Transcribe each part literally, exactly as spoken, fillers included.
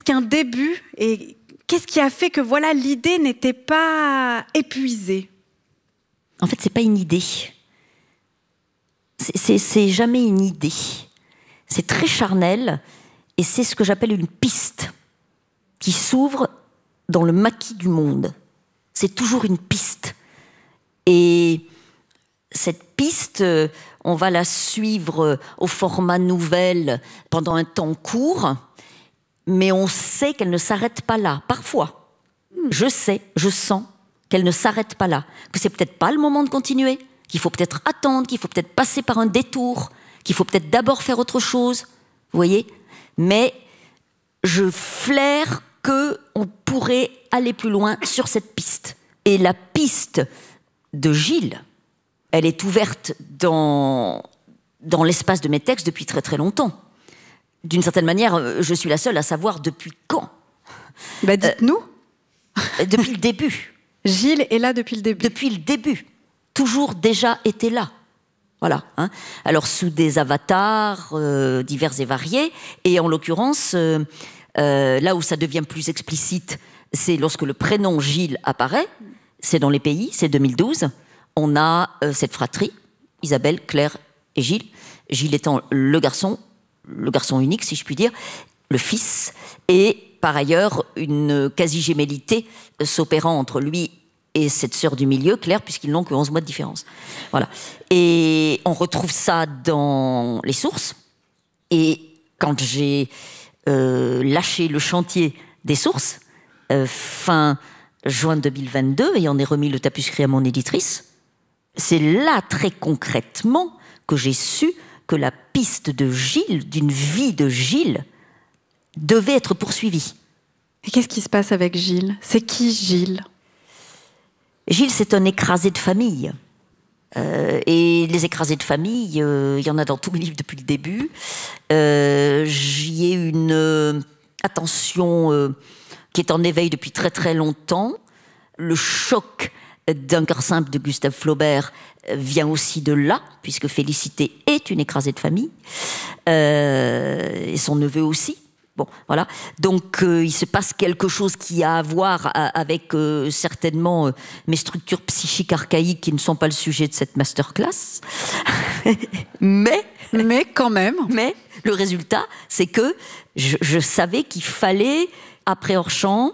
qu'un début et qu'est-ce qui a fait que voilà l'idée n'était pas épuisée? En fait, c'est pas une idée. C'est, c'est, c'est jamais une idée. C'est très charnel et c'est ce que j'appelle une piste qui s'ouvre dans le maquis du monde. C'est toujours une piste. Et cette piste, on va la suivre au format nouvelle pendant un temps court, mais on sait qu'elle ne s'arrête pas là. Parfois, je sais, je sens qu'elle ne s'arrête pas là, que c'est peut-être pas le moment de continuer, qu'il faut peut-être attendre, qu'il faut peut-être passer par un détour, qu'il faut peut-être d'abord faire autre chose, vous voyez? Mais je flaire qu'on pourrait aller plus loin sur cette piste. Et la piste de Gilles, elle est ouverte dans, dans l'espace de mes textes depuis très très longtemps. D'une certaine manière, je suis la seule à savoir depuis quand. Bah dites-nous. Euh, depuis le début. Gilles est là depuis le début. Depuis le début. Toujours déjà été là. Voilà. Hein. Alors sous des avatars euh, divers et variés. Et en l'occurrence, euh, euh, là où ça devient plus explicite, c'est lorsque le prénom Gilles apparaît. C'est dans les pays, c'est deux mille douze. On a euh, cette fratrie, Isabelle, Claire et Gilles. Gilles étant le garçon, le garçon unique, si je puis dire, le fils, et par ailleurs, une quasi-gémellité s'opérant entre lui et cette sœur du milieu, Claire, puisqu'ils n'ont que onze mois de différence. Voilà. Et on retrouve ça dans les sources. Et quand j'ai euh, lâché le chantier des sources, euh, fin juin deux mille vingt-deux, et on est remis le tapuscrit à mon éditrice, c'est là, très concrètement, que j'ai su que la piste de Gilles, d'une vie de Gilles, devait être poursuivie. Et qu'est-ce qui se passe avec Gilles? C'est qui Gilles? Gilles, c'est un écrasé de famille. Euh, et les écrasés de famille, euh, il y en a dans tous mes livres depuis le début. Euh, j'y ai une euh, attention euh, qui est en éveil depuis très très longtemps. Le choc d'un cœur simple de Gustave Flaubert vient aussi de là, puisque Félicité est une écrasée de famille, euh, et son neveu aussi. Bon, voilà. Donc, euh, il se passe quelque chose qui a à voir à, avec euh, certainement euh, mes structures psychiques archaïques qui ne sont pas le sujet de cette masterclass. mais, mais quand même. Mais le résultat, c'est que je, je savais qu'il fallait, après Orchamps,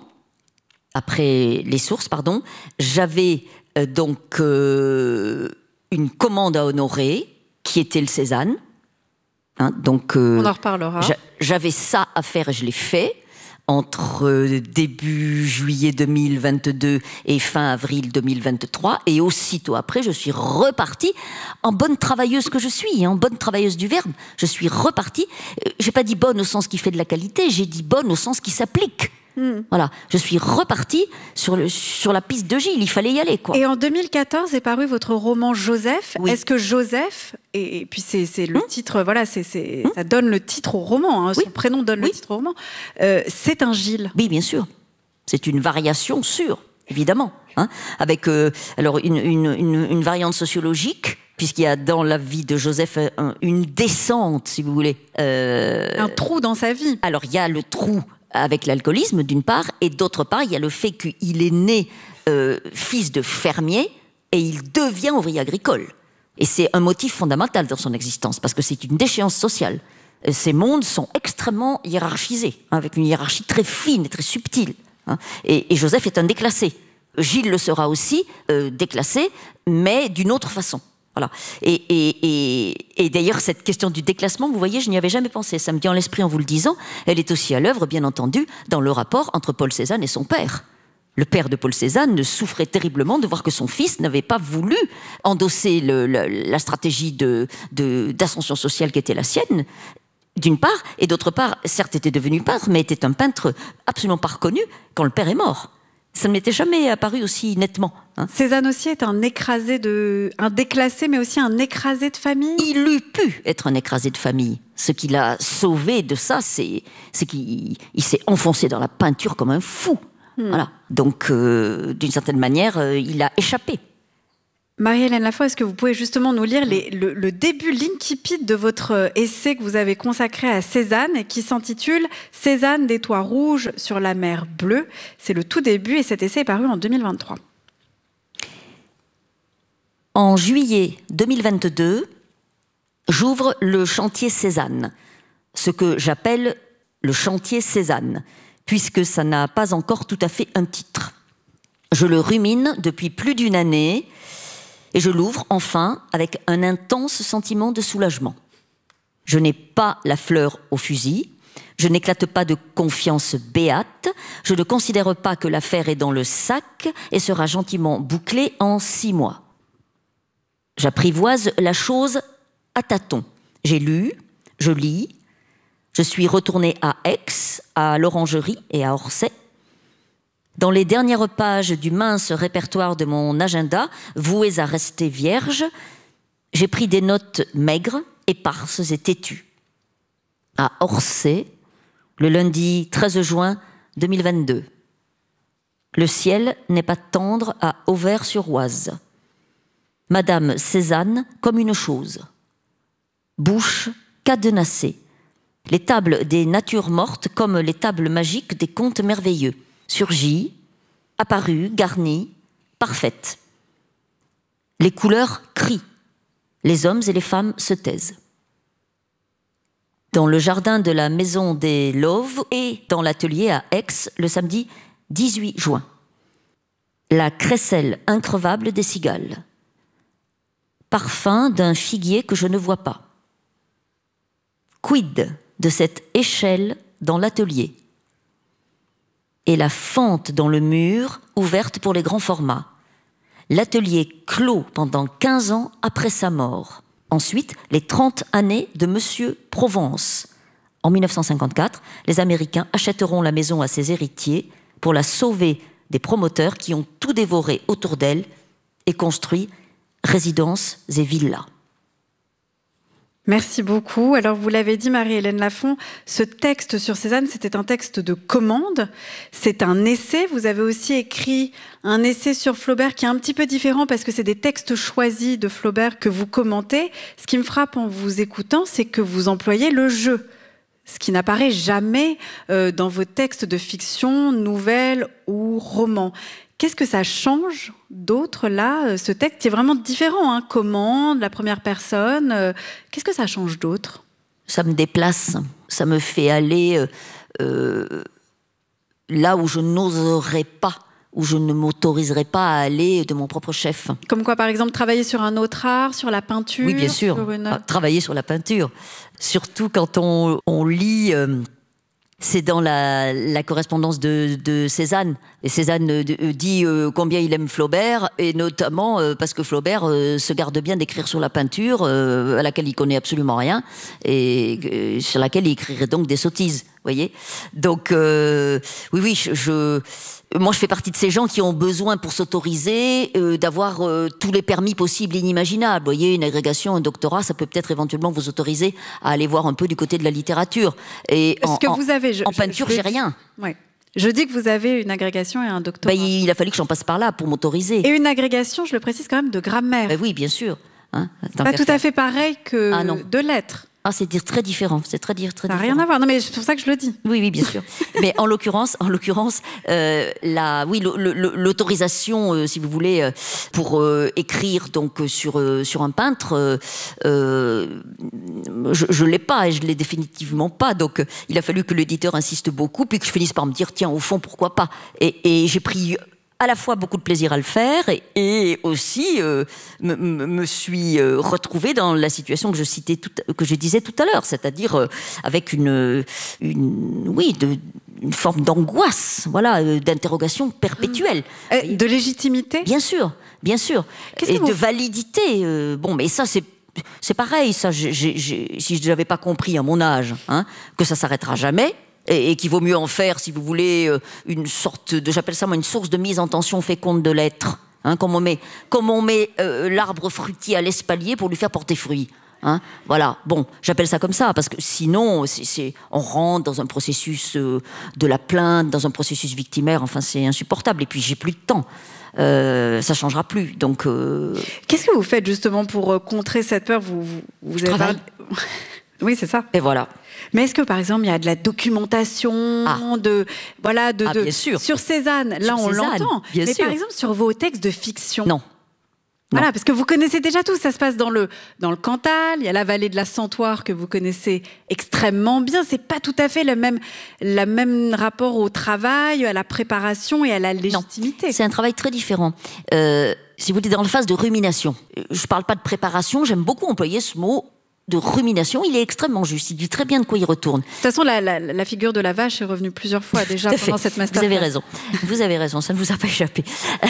après les sources, pardon, j'avais euh, donc euh, une commande à honorer qui était le Cézanne. Hein, donc, euh, on en reparlera. J'avais ça à faire et je l'ai fait entre euh, début juillet deux mille vingt-deux et fin avril deux mille vingt-trois. Et aussitôt après, je suis repartie en bonne travailleuse que je suis, en bonne travailleuse du verbe. Je suis repartie. Euh, j'ai pas dit bonne au sens qui fait de la qualité, j'ai dit bonne au sens qui s'applique. Mmh. Voilà, je suis repartie sur, le, sur la piste de Gilles, il fallait y aller, quoi. Et en deux mille quatorze est paru votre roman Joseph. Oui. Est-ce que Joseph, et, et puis c'est, c'est le mmh. titre, voilà, c'est, c'est, mmh. ça donne le titre au roman, hein, oui. son prénom donne oui. le titre au roman, euh, c'est un Gilles? Oui, bien sûr. C'est une variation sûre, évidemment. Hein, avec euh, alors une, une, une, une variante sociologique, puisqu'il y a dans la vie de Joseph un, une descente, si vous voulez. Euh... Un trou dans sa vie. Alors, il y a le trou avec l'alcoolisme, d'une part, et d'autre part, il y a le fait qu'il est né euh, fils de fermier et il devient ouvrier agricole. Et c'est un motif fondamental dans son existence, parce que c'est une déchéance sociale. Ces mondes sont extrêmement hiérarchisés, hein, avec une hiérarchie très fine et très subtile. Hein, et, et Joseph est un déclassé. Gilles le sera aussi, euh, déclassé, mais d'une autre façon. Voilà. Et, et, et, et d'ailleurs, cette question du déclassement, vous voyez, je n'y avais jamais pensé. Ça me vient en l'esprit en vous le disant. Elle est aussi à l'œuvre, bien entendu, dans le rapport entre Paul Cézanne et son père. Le père de Paul Cézanne souffrait terriblement de voir que son fils n'avait pas voulu endosser le, le, la stratégie de, de, d'ascension sociale qui était la sienne, d'une part, et d'autre part, certes était devenu peintre, mais était un peintre absolument pas reconnu quand le père est mort. Ça ne m'était jamais apparu aussi nettement. Hein. Cézanne aussi est un écrasé de, un déclassé, mais aussi un écrasé de famille. Il eût pu être un écrasé de famille. Ce qui l'a sauvé de ça, c'est, c'est qu'il il s'est enfoncé dans la peinture comme un fou. Hmm. Voilà. Donc, euh, d'une certaine manière, euh, il a échappé. Marie-Hélène Lafont, est-ce que vous pouvez justement nous lire les, le, le début, l'incipit de votre essai que vous avez consacré à Cézanne et qui s'intitule « Cézanne des toits rouges sur la mer bleue ». C'est le tout début et cet essai est paru en deux mille vingt-trois. En juillet deux mille vingt-deux, j'ouvre le chantier Cézanne, ce que j'appelle le chantier Cézanne, puisque ça n'a pas encore tout à fait un titre. Je le rumine depuis plus d'une année et je l'ouvre enfin avec un intense sentiment de soulagement. Je n'ai pas la fleur au fusil, je n'éclate pas de confiance béate, je ne considère pas que l'affaire est dans le sac et sera gentiment bouclée en six mois. J'apprivoise la chose à tâtons. J'ai lu, je lis, je suis retournée à Aix, à l'Orangerie et à Orsay. Dans les dernières pages du mince répertoire de mon agenda, vouées à rester vierge, j'ai pris des notes maigres, éparses et têtues. À Orsay, le lundi treize juin deux mille vingt-deux. Le ciel n'est pas tendre à Auvers-sur-Oise. Madame Cézanne comme une chose. Bouche cadenassée. Les tables des natures mortes comme les tables magiques des contes merveilleux. Surgie, apparue, garnie, parfaite. Les couleurs crient. Les hommes et les femmes se taisent. Dans le jardin de la Maison des Loves et dans l'atelier à Aix, le samedi dix-huit juin. La crécelle increvable des cigales. Parfum d'un figuier que je ne vois pas. Quid de cette échelle dans l'atelier? Et la fente dans le mur, ouverte pour les grands formats. L'atelier clos pendant quinze ans après sa mort. Ensuite, les trente années de Monsieur Provence. En mille neuf cent cinquante-quatre, les Américains achèteront la maison à ses héritiers pour la sauver des promoteurs qui ont tout dévoré autour d'elle et construit résidences et villas. Merci beaucoup. Alors, vous l'avez dit, Marie-Hélène Lafont, ce texte sur Cézanne, c'était un texte de commande. C'est un essai. Vous avez aussi écrit un essai sur Flaubert qui est un petit peu différent parce que c'est des textes choisis de Flaubert que vous commentez. Ce qui me frappe en vous écoutant, c'est que vous employez le jeu. Ce qui n'apparaît jamais euh, dans vos textes de fiction, nouvelles ou romans. Qu'est-ce que ça change d'autre, là, ce texte qui est vraiment différent, hein, commande, la première personne, euh, qu'est-ce que ça change d'autre? Ça me déplace, ça me fait aller euh, euh, là où je n'oserais pas, où je ne m'autoriserais pas à aller de mon propre chef. Comme quoi, par exemple, travailler sur un autre art, sur la peinture? Oui, bien sûr, sur une... ah, travailler sur la peinture, surtout quand on, on lit... Euh, C'est dans la, la correspondance de, de Cézanne. Et Cézanne dit euh, combien il aime Flaubert, et notamment euh, parce que Flaubert euh, se garde bien d'écrire sur la peinture, euh, à laquelle il connaît absolument rien, et euh, sur laquelle il écrirait donc des sottises, voyez. Donc, euh, oui, oui, je... je Moi, je fais partie de ces gens qui ont besoin, pour s'autoriser, euh, d'avoir euh, tous les permis possibles et inimaginables. Vous voyez, une agrégation, un doctorat, ça peut peut-être éventuellement vous autoriser à aller voir un peu du côté de la littérature. Et en, Ce que vous avez, je, en peinture, je, je j'ai rien. Ouais. Je dis que vous avez une agrégation et un doctorat. Ben, il a fallu que j'en passe par là pour m'autoriser. Et une agrégation, je le précise quand même, de grammaire. Ben oui, bien sûr. Hein, pas tout à fait pareil que ah, non. de lettres. Ah, c'est très différent, c'est très, très ça n'a différent. rien à voir. Non, mais c'est pour ça que je le dis. Oui, oui, bien sûr. Mais en l'occurrence, en l'occurrence, euh, la, oui, l'autorisation, euh, si vous voulez, euh, pour euh, écrire donc sur euh, sur un peintre, euh, euh, je, je l'ai pas et je l'ai définitivement pas. Donc, euh, il a fallu que l'éditeur insiste beaucoup, puis que je finisse par me dire, tiens, au fond, pourquoi pas. Et, et j'ai pris à la fois beaucoup de plaisir à le faire et, et aussi euh, me, me suis euh, retrouvée dans la situation que je citais tout, que je disais tout à l'heure, c'est-à-dire euh, avec une, une oui de, une forme d'angoisse, voilà, euh, d'interrogation perpétuelle. Euh, de légitimité. Bien sûr, bien sûr, et vous... de validité. Euh, bon, mais ça c'est c'est pareil, ça. J'ai, j'ai, si je n'avais pas compris à mon âge, hein, que ça s'arrêtera jamais. Et, et qu'il vaut mieux en faire, si vous voulez, une sorte de, j'appelle ça moi, une source de mise en tension féconde de l'être. Hein, comme on met, comme on met euh, l'arbre fruitier à l'espalier pour lui faire porter fruit. Hein, voilà, bon, j'appelle ça comme ça, parce que sinon, c'est, c'est, on rentre dans un processus euh, de la plainte, dans un processus victimaire, enfin, c'est insupportable. Et puis, j'ai plus de temps. euh, ça changera plus. Donc, euh... qu'est-ce que vous faites justement pour contrer cette peur? Vous, vous, vous avez travaille. Parlé... Oui, c'est ça. Et voilà. Mais est-ce que, par exemple, il y a de la documentation ah. de, voilà, de, ah, de, bien sûr. sur Cézanne? Là, sur on Cézanne, l'entend. Mais sûr. par exemple, sur vos textes de fiction? Non. Voilà, non. parce que vous connaissez déjà tout. Ça se passe dans le, dans le Cantal. Il y a la vallée de la Santoire que vous connaissez extrêmement bien. C'est pas tout à fait le même, le même rapport au travail, à la préparation et à la légitimité. Non, c'est un travail très différent. Euh, si vous dites dans la phase de rumination, je ne parle pas de préparation, j'aime beaucoup employer ce mot de rumination, il est extrêmement juste, il dit très bien de quoi il retourne. De toute façon, la, la, la figure de la vache est revenue plusieurs fois déjà pendant cette masterclass. Vous avez raison, vous avez raison, ça ne vous a pas échappé.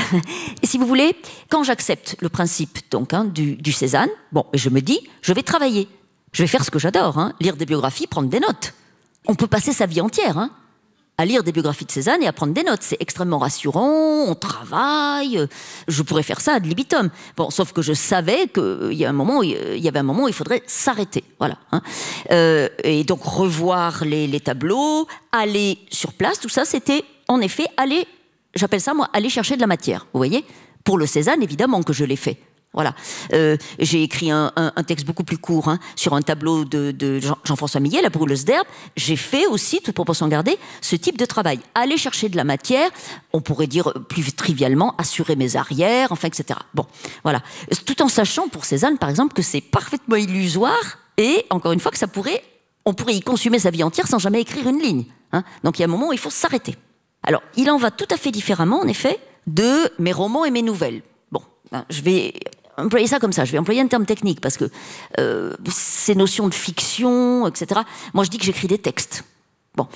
Et si vous voulez, quand j'accepte le principe donc, hein, du, du Cézanne, bon, je me dis, je vais travailler, je vais faire ce que j'adore, hein, lire des biographies, prendre des notes. On peut passer sa vie entière, hein, à lire des biographies de Cézanne et à prendre des notes. C'est extrêmement rassurant, on travaille, je pourrais faire ça ad libitum. Bon, sauf que je savais qu'il y a un moment, il y avait un moment où il faudrait s'arrêter, voilà. Hein. Euh, et donc revoir les, les tableaux, aller sur place, tout ça, c'était en effet aller, j'appelle ça moi, aller chercher de la matière, vous voyez. Pour le Cézanne, évidemment que je l'ai fait. Voilà. Euh, j'ai écrit un, un, un texte beaucoup plus court hein, sur un tableau de, de Jean, Jean-François Millet, La brûleuse d'herbe. J'ai fait aussi, toute proportion gardée, ce type de travail. Aller chercher de la matière, on pourrait dire plus trivialement, assurer mes arrières, enfin, et cetera. Bon, voilà. Tout en sachant pour Cézanne, par exemple, que c'est parfaitement illusoire et, encore une fois, que ça pourrait, on pourrait y consumer sa vie entière sans jamais écrire une ligne. Hein. Donc, il y a un moment où il faut s'arrêter. Alors, il en va tout à fait différemment, en effet, de mes romans et mes nouvelles. Bon, hein, je vais employer ça comme ça, je vais employer un terme technique parce que euh, ces notions de fiction, et cetera. Moi, je dis que j'écris des textes. Bon,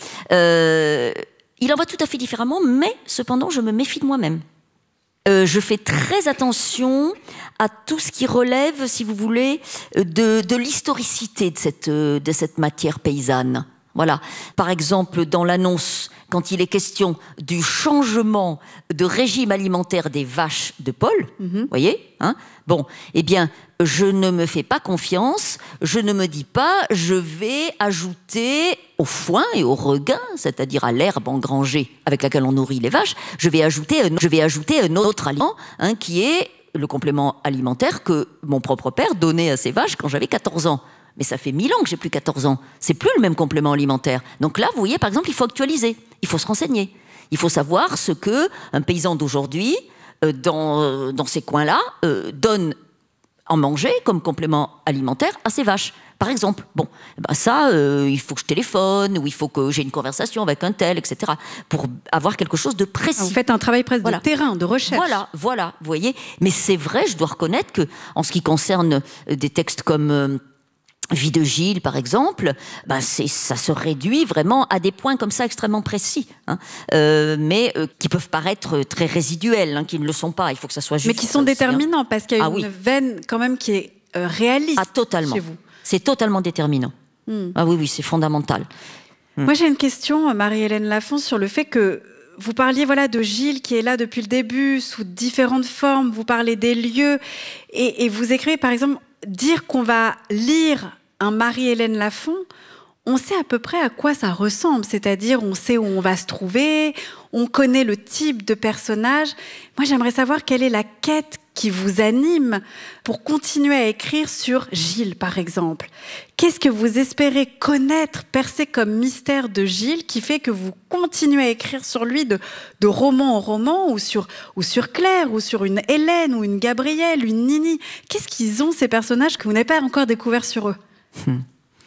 euh, il en va tout à fait différemment, mais cependant, je me méfie de moi-même. Euh, je fais très attention à tout ce qui relève, si vous voulez, de, de l'historicité de cette, de cette matière paysanne. Voilà. Par exemple, dans l'annonce, quand il est question du changement de régime alimentaire des vaches de Paul, vous mm-hmm. voyez, hein, bon, eh bien, je ne me fais pas confiance, je ne me dis pas, je vais ajouter au foin et au regain, c'est-à-dire à l'herbe engrangée avec laquelle on nourrit les vaches, je vais ajouter un, je vais ajouter un autre aliment, hein, qui est le complément alimentaire que mon propre père donnait à ses vaches quand j'avais quatorze ans. Mais ça fait mille ans que j'ai plus quatorze ans. C'est plus le même complément alimentaire. Donc là, vous voyez, par exemple, il faut actualiser. Il faut se renseigner. Il faut savoir ce que un paysan d'aujourd'hui, euh, dans, euh, dans ces coins-là, euh, donne en manger comme complément alimentaire à ses vaches. Par exemple, bon, ben ça, euh, il faut que je téléphone, ou il faut que j'ai une conversation avec un tel, et cetera, pour avoir quelque chose de précis. Vous faites un travail presque voilà. de terrain, de recherche. Voilà, voilà, vous voyez. Mais c'est vrai, je dois reconnaître que, en ce qui concerne des textes comme euh, Vie de Gilles, par exemple, ben c'est, ça se réduit vraiment à des points comme ça extrêmement précis, hein, euh, mais euh, qui peuvent paraître très résiduels, hein, qui ne le sont pas. Il faut que ça soit juste. Mais qui sont déterminants, aussi, hein. parce qu'il y a ah, une oui. veine quand même qui est euh, réaliste ah, totalement. chez vous. C'est totalement déterminant. Hmm. Ah oui, oui, c'est fondamental. Hmm. Moi, j'ai une question, Marie-Hélène Lafont, sur le fait que vous parliez voilà, de Gilles qui est là depuis le début, sous différentes formes. Vous parlez des lieux, et, et vous écrivez, par exemple, dire qu'on va lire un Marie-Hélène Lafont, on sait à peu près à quoi ça ressemble, c'est-à-dire on sait où on va se trouver, on connaît le type de personnage. Moi, j'aimerais savoir quelle est la quête qui vous anime pour continuer à écrire sur Gilles, par exemple. Qu'est-ce que vous espérez connaître, percer comme mystère de Gilles, qui fait que vous continuez à écrire sur lui de, de roman en roman, ou sur, ou sur Claire, ou sur une Hélène, ou une Gabrielle, une Nini. Qu'est-ce qu'ils ont, ces personnages, que vous n'avez pas encore découvert sur eux ? Hmm.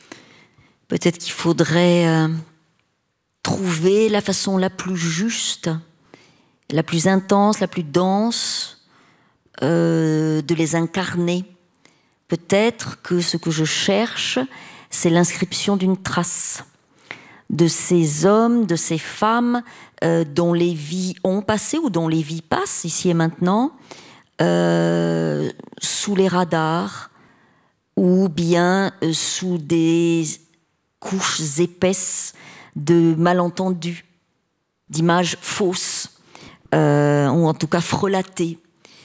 Peut-être qu'il faudrait euh, trouver la façon la plus juste, la plus intense, la plus dense euh, de les incarner. Peut-être que ce que je cherche, c'est l'inscription d'une trace de ces hommes, de ces femmes euh, dont les vies ont passé ou dont les vies passent ici et maintenant, euh, sous les radars, ou bien euh, sous des couches épaisses de malentendus, d'images fausses, euh, ou en tout cas frelatées.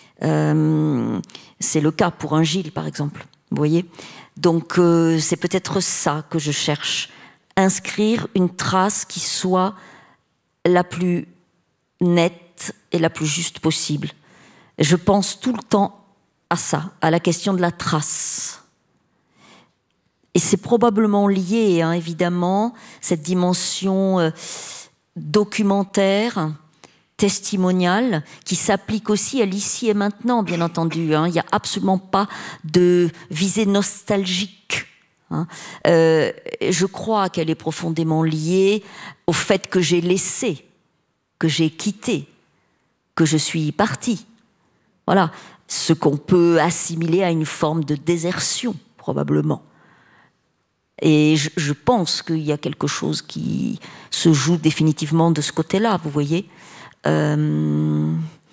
Euh, c'est le cas pour un Gilles, par exemple, vous voyez. Donc euh, c'est peut-être ça que je cherche, inscrire une trace qui soit la plus nette et la plus juste possible Je pense tout le temps à ça, à la question de la trace. Et c'est probablement lié, hein, évidemment, cette dimension euh, documentaire, testimoniale, qui s'applique aussi à l'ici et maintenant, bien entendu. Hein. Il n'y a absolument pas de visée nostalgique. Hein. Euh, je crois qu'elle est profondément liée au fait que j'ai laissé, que j'ai quitté, que je suis partie. Voilà, ce qu'on peut assimiler à une forme de désertion, probablement. Et je, je pense qu'il y a quelque chose qui se joue définitivement de ce côté-là, vous voyez. Euh,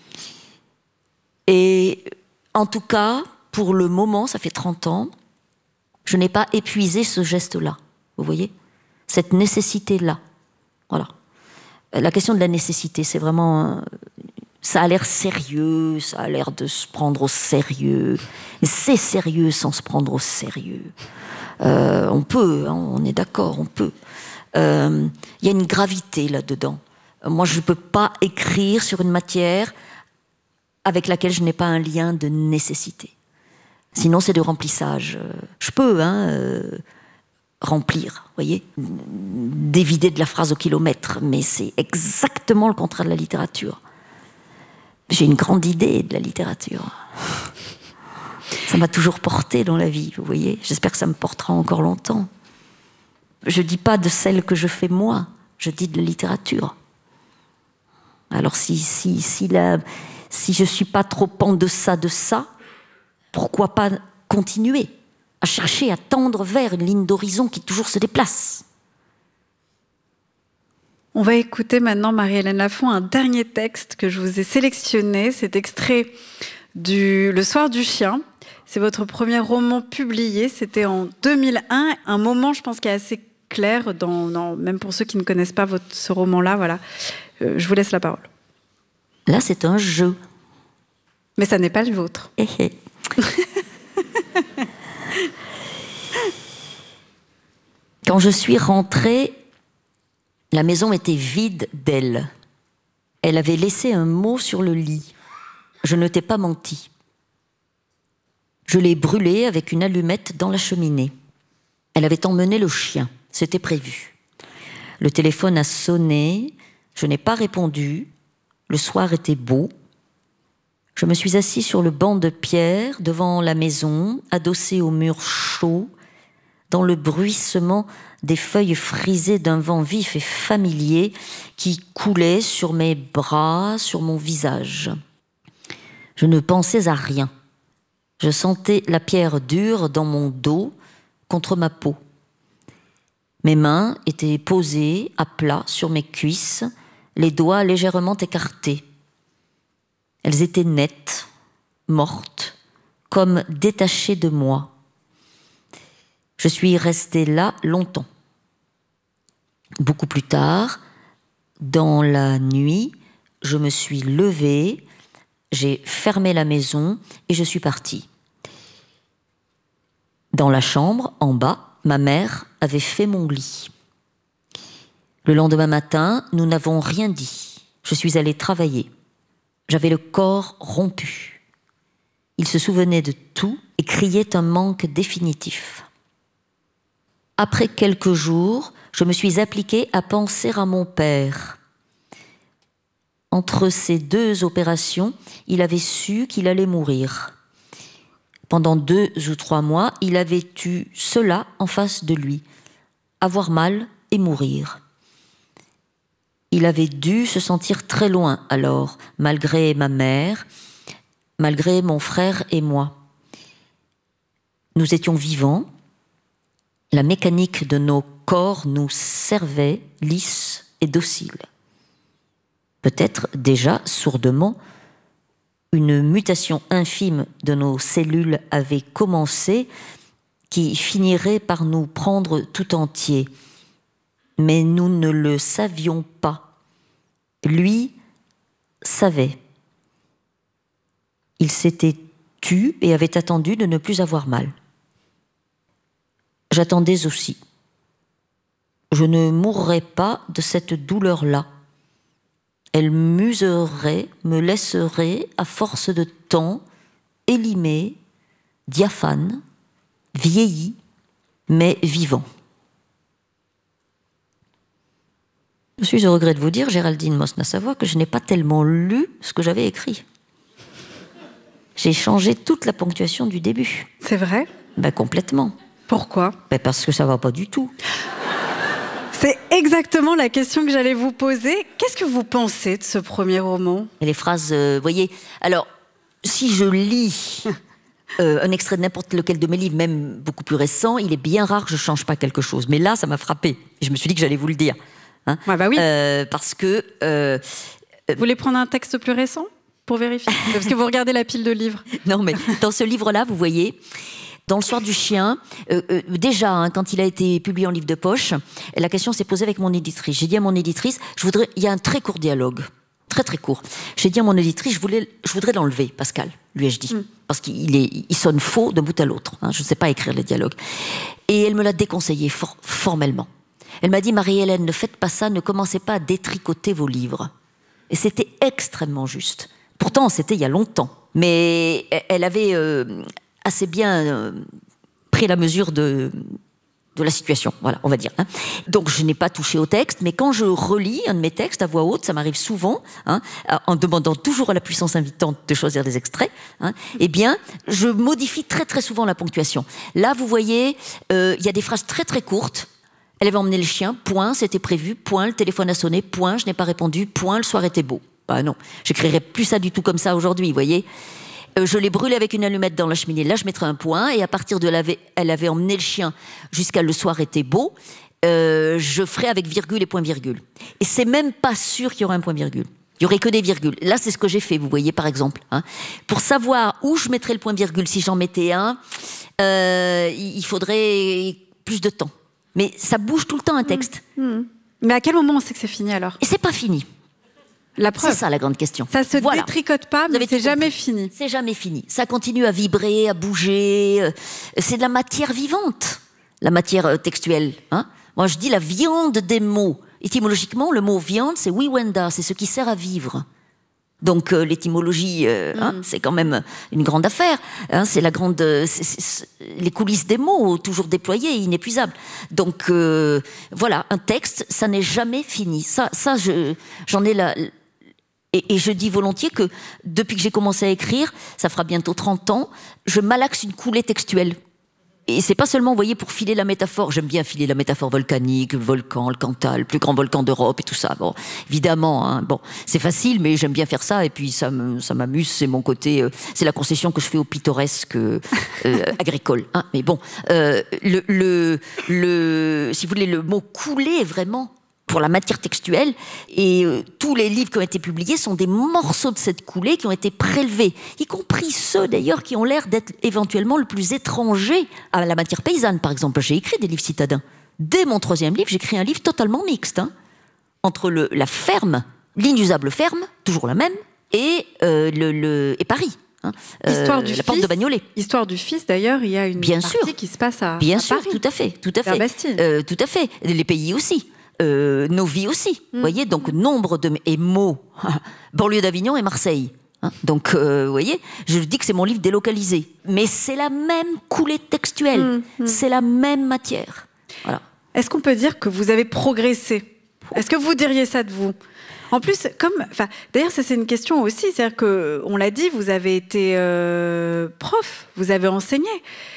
et en tout cas, pour le moment, ça fait trente ans, je n'ai pas épuisé ce geste-là, vous voyez, cette nécessité-là. Voilà. La question de la nécessité, c'est vraiment... Ça a l'air sérieux, ça a l'air de se prendre au sérieux. C'est sérieux sans se prendre au sérieux. Euh, on peut, hein, on est d'accord, on peut. Il euh, y a une gravité là-dedans. Moi, je ne peux pas écrire sur une matière avec laquelle je n'ai pas un lien de nécessité. Sinon, c'est de remplissage. Je peux hein, euh, remplir, vous voyez, dévider de la phrase au kilomètre, mais c'est exactement le contraire de la littérature. J'ai une grande idée de la littérature. Ça m'a toujours porté dans la vie, vous voyez. J'espère que ça me portera encore longtemps. Je ne dis pas de celle que je fais moi, je dis de la littérature. Alors si, si, si, la, si je ne suis pas trop en deçà de ça, pourquoi pas continuer à chercher, à tendre vers une ligne d'horizon qui toujours se déplace. On va écouter maintenant, Marie-Hélène Lafont, un dernier texte que je vous ai sélectionné. C'est extrait du Le Soir du Chien. C'est votre premier roman publié. C'était en deux mille un. Un moment, je pense, qui est assez clair, dans, dans, même pour ceux qui ne connaissent pas votre, ce roman-là. Voilà. Euh, je vous laisse la parole. Là, c'est un jeu. Mais ça n'est pas le vôtre. Eh, eh. Quand je suis rentrée, la maison était vide d'elle. Elle avait laissé un mot sur le lit. Je ne t'ai pas menti. Je l'ai brûlé avec une allumette dans la cheminée. Elle avait emmené le chien. C'était prévu. Le téléphone a sonné. Je n'ai pas répondu. Le soir était beau. Je me suis assis sur le banc de pierre devant la maison, adossé au mur chaud, dans le bruissement des feuilles frisées d'un vent vif et familier qui coulait sur mes bras, sur mon visage. Je ne pensais à rien. Je sentais la pierre dure dans mon dos, contre ma peau. Mes mains étaient posées à plat sur mes cuisses, les doigts légèrement écartés. Elles étaient nettes, mortes, comme détachées de moi. Je suis restée là longtemps. Beaucoup plus tard, dans la nuit, je me suis levée, j'ai fermé la maison et je suis partie. Dans la chambre, en bas, ma mère avait fait mon lit. Le lendemain matin, nous n'avons rien dit. Je suis allée travailler. J'avais le corps rompu. Il se souvenait de tout et criait un manque définitif. Après quelques jours, je me suis appliquée à penser à mon père. Entre ces deux opérations, il avait su qu'il allait mourir. Pendant deux ou trois mois, il avait eu cela en face de lui, avoir mal et mourir. Il avait dû se sentir très loin alors, malgré ma mère, malgré mon frère et moi. Nous étions vivants, la mécanique de nos corps nous servait lisse et docile. Peut-être déjà sourdement, une mutation infime de nos cellules avait commencé qui finirait par nous prendre tout entier. Mais nous ne le savions pas. Lui savait. Il s'était tu et avait attendu de ne plus avoir mal. J'attendais aussi. Je ne mourrais pas de cette douleur-là. elle m'userait, me laisserait, à force de temps, élimé, diaphane, vieilli, mais vivant. Je suis au regret de vous dire, Géraldine Mosna-Savoie, que je n'ai pas tellement lu ce que j'avais écrit. J'ai changé toute la ponctuation du début. C'est vrai ? Ben, complètement. Pourquoi ? Ben, parce que ça va pas du tout. C'est exactement la question que j'allais vous poser. Qu'est-ce que vous pensez de ce premier roman ? Et les phrases, vous euh, voyez, alors, si je lis euh, un extrait de n'importe lequel de mes livres, même beaucoup plus récent, il est bien rare que je change pas quelque chose. Mais là, ça m'a frappé. Et je me suis dit que j'allais vous le dire. Hein, ouais, bah oui. Euh, parce que... Euh, vous voulez prendre un texte plus récent pour vérifier ? Parce que vous regardez la pile de livres. Non, mais dans ce livre-là, vous voyez, dans Le Soir du chien, euh, euh, déjà, hein, quand il a été publié en livre de poche, la question s'est posée avec mon éditrice. J'ai dit à mon éditrice, je voudrais, il y a un très court dialogue, très très court. J'ai dit à mon éditrice, je, voulais, je voudrais l'enlever, Pascal, lui ai-je dit, mm. parce qu'il est, il sonne faux d'un bout à l'autre. Hein, je ne sais pas écrire les dialogues. Et elle me l'a déconseillé for, formellement. Elle m'a dit, Marie-Hélène, ne faites pas ça, ne commencez pas à détricoter vos livres. Et c'était extrêmement juste. Pourtant, c'était il y a longtemps. Mais elle avait euh, assez bien euh, pris la mesure de, de la situation, voilà, on va dire. Hein. Donc, je n'ai pas touché au texte, mais quand je relis un de mes textes à voix haute, ça m'arrive souvent, hein, en demandant toujours à la puissance invitante de choisir des extraits, hein, eh bien, je modifie très très souvent la ponctuation. Là, vous voyez, euh, il y a des phrases très très courtes. Elle avait emmené le chien, point, c'était prévu, point, le téléphone a sonné, point, je n'ai pas répondu, point, le soir était beau. Bah non, j'écrirais plus ça du tout comme ça aujourd'hui, vous voyez. Euh, je l'ai brûlé avec une allumette dans la cheminée, là je mettrais un point, et à partir de là, elle avait emmené le chien jusqu'à le soir était beau, euh, je ferais avec virgule et point virgule. Et c'est même pas sûr qu'il y aurait un point virgule. Il y aurait que des virgules. Là, c'est ce que j'ai fait, vous voyez, par exemple. Hein. Pour savoir où je mettrais le point virgule, si j'en mettais un, euh, il faudrait plus de temps. Mais ça bouge tout le temps, un texte. Mmh, mmh. Mais à quel moment on sait que c'est fini, alors ? Et c'est pas fini. La preuve. C'est ça, la grande question. Ça se voilà. détricote pas, mais c'est jamais fini. C'est jamais fini. Ça continue à vibrer, à bouger. C'est de la matière vivante, la matière textuelle. Hein ? Moi, je dis la viande des mots. Étymologiquement, le mot viande, c'est wiwenda, c'est ce qui sert à vivre. Donc euh, l'étymologie, euh, mm. hein, c'est quand même une grande affaire. Hein, c'est la grande, c'est, c'est, les coulisses des mots, toujours déployées, inépuisables. Donc euh, voilà, un texte, ça n'est jamais fini. Ça, ça, je, j'en ai la. Et, et je dis volontiers que depuis que j'ai commencé à écrire, ça fera bientôt trente ans, je malaxe une coulée textuelle. Et c'est pas seulement, vous voyez, pour filer la métaphore. J'aime bien filer la métaphore volcanique, le volcan, le Cantal, le plus grand volcan d'Europe et tout ça. Bon, évidemment, hein, bon, c'est facile, mais j'aime bien faire ça. Et puis ça, me, ça m'amuse. C'est mon côté, euh, c'est la concession que je fais au pittoresque euh, agricole. Hein. Mais bon, euh, le, le, le, si vous voulez, le mot couler vraiment pour la matière textuelle, et euh, tous les livres qui ont été publiés sont des morceaux de cette coulée qui ont été prélevés, y compris ceux d'ailleurs qui ont l'air d'être éventuellement le plus étrangers à la matière paysanne. Par exemple, j'ai écrit des livres citadins. Dès mon troisième livre, j'ai écrit un livre totalement mixte, hein, entre le, la ferme, l'inusable ferme, toujours la même, et, euh, le, le, et Paris. Hein, Histoire euh, du la fils, porte de Bagnolet. Histoire du fils, d'ailleurs, il y a une Bien partie sûr. qui se passe à, Bien à sûr, Paris. tout à fait, tout à fait. La Bastille. Euh, tout à fait. Les pays aussi. Euh, nos vies aussi, vous mmh. voyez, donc nombre de et mots, banlieue d'Avignon et Marseille. Hein, donc, euh, vous voyez, je dis que c'est mon livre délocalisé, mais c'est la même coulée textuelle, mmh. Mmh. c'est la même matière. Voilà. Est-ce qu'on peut dire que vous avez progressé ? Est-ce que vous diriez ça de vous ? En plus, comme, enfin, d'ailleurs, ça c'est une question aussi, c'est-à-dire que, on l'a dit, vous avez été euh, prof, vous avez enseigné.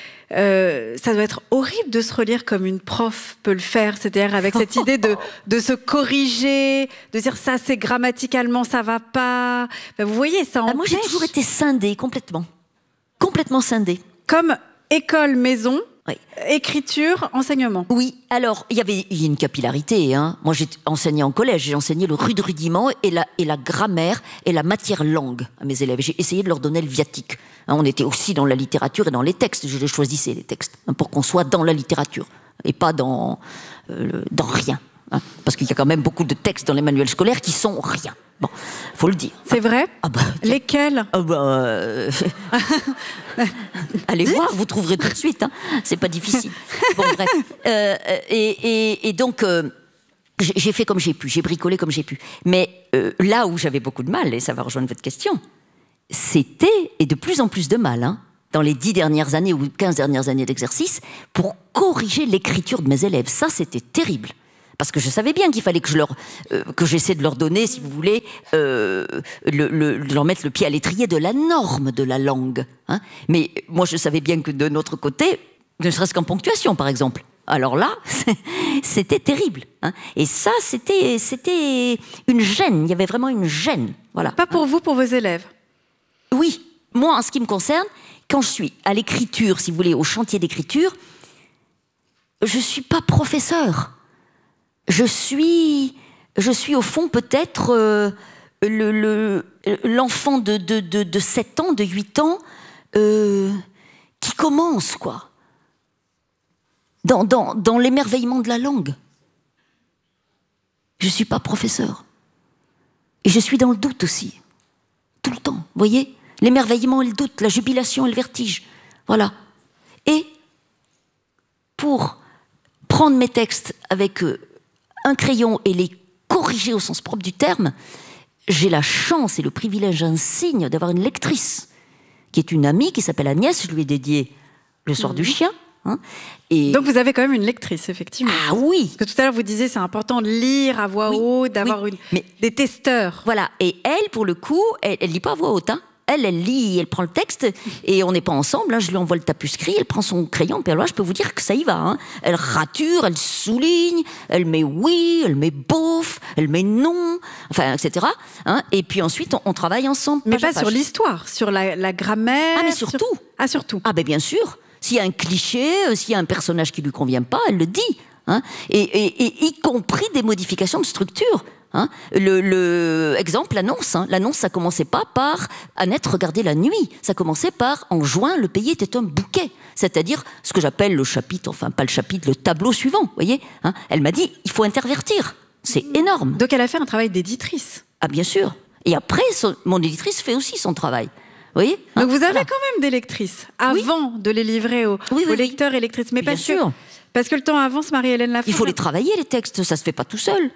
Euh, ça doit être horrible de se relire comme une prof peut le faire, c'est-à-dire avec cette idée de, de se corriger, de dire ça c'est grammaticalement ça va pas. Ben, vous voyez, ça empêche. Ah, moi j'ai toujours été scindée complètement, complètement scindée. Comme école, maison. Oui. Écriture, enseignement. Oui, alors, il y avait il y a une capillarité. Hein. Moi, j'ai enseigné en collège, j'ai enseigné le rude rudiment et la, et la grammaire et la matière langue à mes élèves. J'ai essayé de leur donner le viatique. Hein, on était aussi dans la littérature et dans les textes. Je les choisissais, les textes, hein, pour qu'on soit dans la littérature et pas dans, euh, dans rien. Hein, parce qu'il y a quand même beaucoup de textes dans les manuels scolaires qui sont rien. Bon, faut le dire. C'est vrai ? Ah bah, lesquels ? Ah bah, euh... Allez voir, vous trouverez tout de suite. Hein. C'est pas difficile. Bon, bref. Euh, et, et, et donc, euh, j'ai fait comme j'ai pu, j'ai bricolé comme j'ai pu. Mais euh, là où j'avais beaucoup de mal, et ça va rejoindre votre question, c'était, et de plus en plus de mal, hein, dans les dix dernières années ou quinze dernières années d'exercice, pour corriger l'écriture de mes élèves. Ça, c'était terrible. Parce que je savais bien qu'il fallait que je leur, euh, que j'essaie de leur donner, si vous voulez, euh, le, le, leur mettre le pied à l'étrier de la norme de la langue. Hein. Mais moi, je savais bien que de notre côté, ne serait-ce qu'en ponctuation, par exemple, alors là, c'était terrible. Hein. Et ça, c'était, c'était une gêne. Il y avait vraiment une gêne. Voilà. Pas pour vous, pour vos élèves? Oui. Moi, en ce qui me concerne, quand je suis à l'écriture, si vous voulez, au chantier d'écriture, je ne suis pas professeur. Je suis, je suis au fond peut-être euh, le, le, l'enfant de, de, de, de sept ans, de huit ans, euh, qui commence, quoi. Dans, dans, dans l'émerveillement de la langue. Je ne suis pas professeur. Et je suis dans le doute aussi. Tout le temps, vous voyez ? L'émerveillement et le doute, la jubilation et le vertige. Voilà. Et pour prendre mes textes avec euh, un crayon et les corriger au sens propre du terme, j'ai la chance et le privilège insigne d'avoir une lectrice qui est une amie, qui s'appelle Agnès, je lui ai dédié Le soir mmh. du chien. Hein, et... Donc vous avez quand même une lectrice, effectivement. Ah oui. Parce que tout à l'heure vous disiez c'est important de lire à voix oui, haute, d'avoir oui. une... Mais, des testeurs. Voilà, et elle, pour le coup, elle ne lit pas à voix haute. Hein. Elle, elle lit, elle prend le texte, et on n'est pas ensemble. Hein, je lui envoie le tapuscrit, elle prend son crayon, puis alors là, je peux vous dire que ça y va. Hein. Elle rature, elle souligne, elle met oui, elle met bof, elle met non, enfin, et cetera. Hein, et puis ensuite, on, on travaille ensemble. Mais pas sur l'histoire, sur la, la grammaire. Ah, mais surtout. Sur... Ah, surtout. Ah, ben bien sûr. S'il y a un cliché, s'il y a un personnage qui ne lui convient pas, elle le dit. Hein, et, et, et y compris des modifications de structure. Hein. Le, le exemple, l'annonce. Hein. L'annonce, ça commençait pas par Annette regardait la nuit. Ça commençait par en juin, le pays était un bouquet. C'est-à-dire ce que j'appelle le chapitre, enfin pas le chapitre, le tableau suivant. Vous voyez, hein. Elle m'a dit, il faut intervertir. C'est énorme. Donc elle a fait un travail d'éditrice. Ah bien sûr. Et après, son, mon éditrice fait aussi son travail. Vous voyez, hein. Donc vous avez voilà. quand même des lectrices avant oui. de les livrer aux, oui, oui, aux lecteurs oui. et lectrices. Mais bien parce sûr. Que, parce que le temps avance, Marie-Hélène Lafont. Il faut les travailler, les textes. Ça se fait pas tout seul.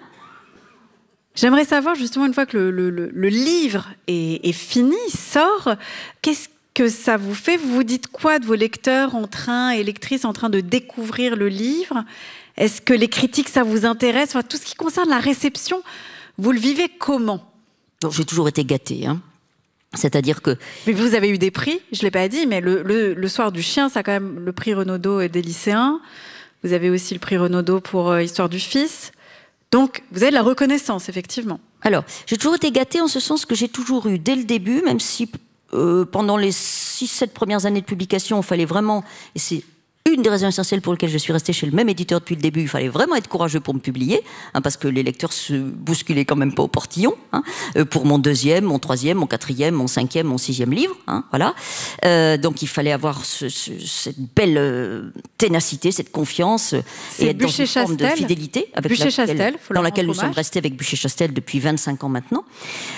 J'aimerais savoir justement, une fois que le, le, le, le livre est, est fini, sort, qu'est-ce que ça vous fait? Vous vous dites quoi de vos lecteurs en train et lectrices en train de découvrir le livre? Est-ce que les critiques, ça vous intéresse? Enfin, tout ce qui concerne la réception, vous le vivez comment? Donc, j'ai toujours été gâtée, hein. C'est-à-dire que... Mais vous avez eu des prix, je ne l'ai pas dit, mais le, le, le Soir du chien, ça a quand même le prix Renaudot des lycéens. Vous avez aussi le prix Renaudot pour euh, Histoire du fils. Donc, vous avez de la reconnaissance, effectivement. Alors, j'ai toujours été gâtée en ce sens que j'ai toujours eu, dès le début, même si euh, pendant les six sept premières années de publication, il fallait vraiment... Et c'est une des raisons essentielles pour lesquelles je suis restée chez le même éditeur depuis le début. Il fallait vraiment être courageux pour me publier, hein, parce que les lecteurs se bousculaient quand même pas au portillon. Hein, euh, pour mon deuxième, mon troisième, mon quatrième, mon cinquième, mon sixième livre. Hein, voilà. Euh, donc il fallait avoir ce, ce, cette belle euh, ténacité, cette confiance, c'est et être dans une forme de fidélité avec Buchet-Chastel, laquelle, dans laquelle nous sommes restés avec Buchet-Chastel depuis vingt-cinq ans maintenant.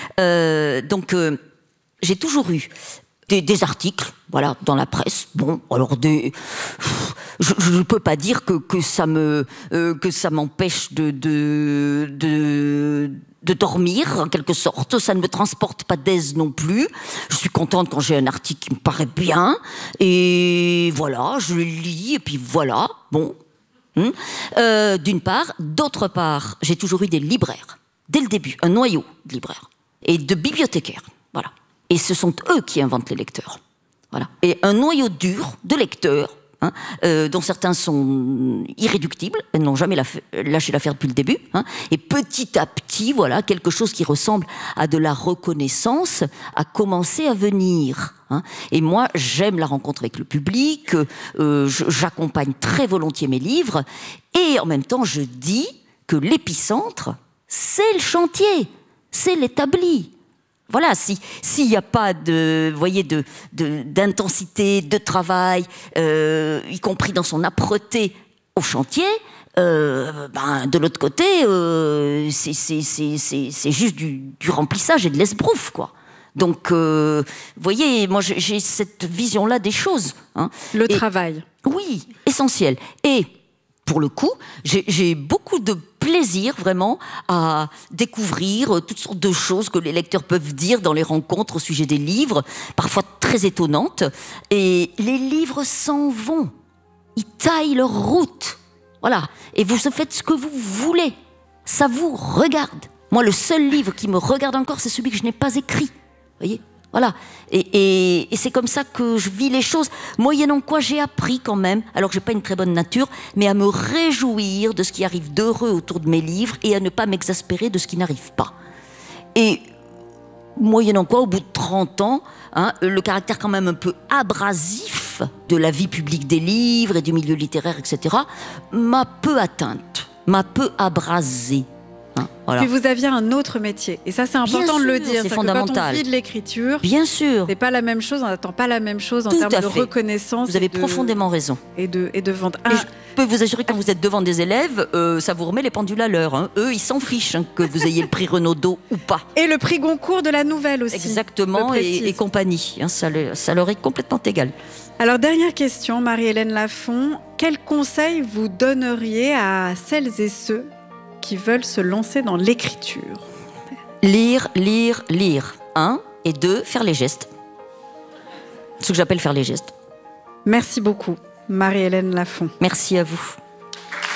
Euh, donc euh, j'ai toujours eu Des, des articles, voilà, dans la presse. Bon, alors des, je ne peux pas dire que, que ça me, euh, que ça m'empêche de, de, de, de dormir, en quelque sorte. Ça ne me transporte pas d'aise non plus. Je suis contente quand j'ai un article qui me paraît bien. Et voilà, je le lis, et puis voilà, bon. Hum. Euh, d'une part. D'autre part, j'ai toujours eu des libraires. Dès le début, un noyau de libraires. Et de bibliothécaires, voilà. Et ce sont eux qui inventent les lecteurs. Voilà. Et un noyau dur de lecteurs, hein, euh, dont certains sont irréductibles, elles n'ont jamais lâché l'affaire depuis le début, hein, et petit à petit, voilà, quelque chose qui ressemble à de la reconnaissance a commencé à venir. Hein. Et moi, j'aime la rencontre avec le public, euh, j'accompagne très volontiers mes livres, et en même temps, je dis que l'épicentre, c'est le chantier, c'est l'établi. Voilà, si s'il n'y a pas de, vous voyez, de, de d'intensité, de travail, euh, y compris dans son âpreté au chantier, euh, ben de l'autre côté, euh, c'est c'est c'est c'est c'est juste du, du remplissage et de l'esbrouf, quoi. Donc, euh, vous voyez, moi j'ai, j'ai cette vision-là des choses. Hein. Le et, travail. Oui, essentiel. Et pour le coup, j'ai, j'ai beaucoup de plaisir vraiment à découvrir toutes sortes de choses que les lecteurs peuvent dire dans les rencontres au sujet des livres, parfois très étonnantes. Et les livres s'en vont. Ils taillent leur route. Voilà. Et vous faites ce que vous voulez. Ça vous regarde. Moi, le seul livre qui me regarde encore, c'est celui que je n'ai pas écrit. Vous voyez ? Voilà. Et, et, et c'est comme ça que je vis les choses. Moyennant quoi, j'ai appris quand même, alors que j'ai pas une très bonne nature, mais à me réjouir de ce qui arrive d'heureux autour de mes livres et à ne pas m'exaspérer de ce qui n'arrive pas. Et moyennant quoi, au bout de trente ans, hein, le caractère quand même un peu abrasif de la vie publique des livres et du milieu littéraire, et cetera, m'a peu atteinte, m'a peu abrasée. Hein, voilà. Puis vous aviez un autre métier, et ça c'est important Bien de le sûr, dire. c'est C'est fondamental. Que quand on vit de l'écriture, bien sûr, c'est pas la même chose, on n'attend pas la même chose en Tout termes à de fait. reconnaissance. Vous avez et de, profondément raison. Et de, et de vente. Et je peux vous assurer que quand vous êtes devant des élèves, euh, ça vous remet les pendules à l'heure. Hein. Eux, ils s'en fichent hein, que vous ayez le prix Renaudot ou pas. Et le prix Goncourt de la nouvelle aussi. Exactement, et, et compagnie. Hein, ça, le, ça leur est complètement égal. Alors, dernière question, Marie-Hélène Lafon. Quel conseil vous donneriez à celles et ceux qui veulent se lancer dans l'écriture? Lire, lire, lire. Un. Et deux, faire les gestes. Ce que j'appelle faire les gestes. Merci beaucoup, Marie-Hélène Lafon. Merci à vous.